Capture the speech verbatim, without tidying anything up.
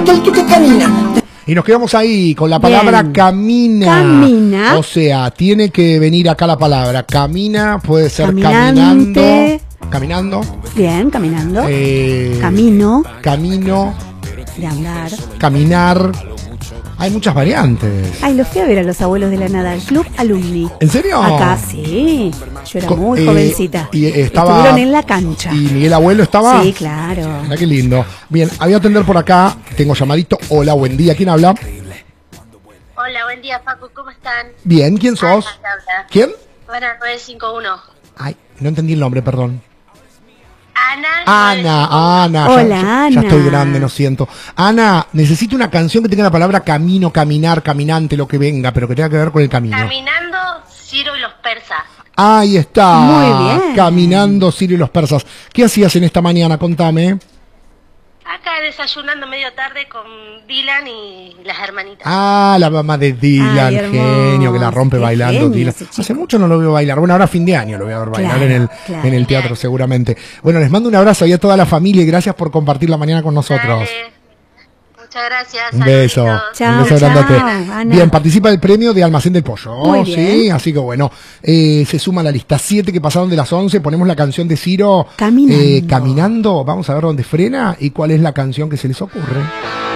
aquel que camina. Y nos quedamos ahí con la palabra Bien. camina. Camina. O sea, tiene que venir acá la palabra. Camina, puede ser Caminante. caminando. Caminando. Bien, caminando. Eh, Camino. Camino. De andar. Caminar. Hay muchas variantes. Ay, los fui a ver a los abuelos de la nada, al Club Alumni. ¿En serio? Acá, sí. Yo era Co- muy eh, jovencita. y estaba- Estuvieron en la cancha. ¿Y Miguel Abuelo estaba? Sí, claro. Mira qué lindo. Bien, voy a atender por acá. Tengo llamadito. Hola, buen día. ¿Quién habla? Hola, buen día, Facu, ¿cómo están? Bien, ¿quién sos? Ana, te habla. ¿Quién? Ana nueve cinco uno. Ay, no entendí el nombre, perdón. Ana. Ana, Ana. Hola, ya, ya- ya Ana. estoy grande, no siento. Ana, necesito una canción que tenga la palabra camino, caminar, caminante, lo que venga, pero que tenga que ver con el camino. Caminando, Ciro y los persas. Ahí está. Muy bien. Caminando, Sirio y los persas. ¿Qué hacías en esta mañana? Contame. Acá desayunando medio tarde con Dylan y las hermanitas. Ah, la mamá de Dylan, Ay, hermoso. genio, que la rompe Qué bailando. genio Dylan. ese chico. Hace mucho no lo veo bailar. Bueno, ahora fin de año lo voy a ver bailar Claro, en el claro. en el teatro seguramente. Bueno, les mando un abrazo ahí a toda la familia y gracias por compartir la mañana con nosotros. Dale. Muchas gracias. Un beso. saluditos. Chao, Un beso chao, grandote. Ana. Bien, participa del premio de Almacén del Pollo. Muy bien. Sí, así que bueno. Eh, se suma a la lista. Siete que pasaron de las once. Ponemos la canción de Ciro. Caminando. eh, caminando. Vamos a ver dónde frena y cuál es la canción que se les ocurre.